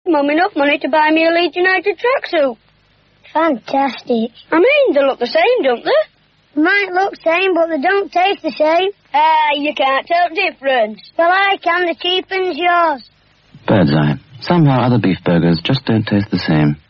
Mum enough money to buy me a Leeds United tracksuit. Fantastic. I mean, they look the same, don't they? Might look same, but they don't taste the same. You can't tell the difference. Well, I can. The cheap one's yours. Birdseye. Somehow other beef burgers just don't taste the same.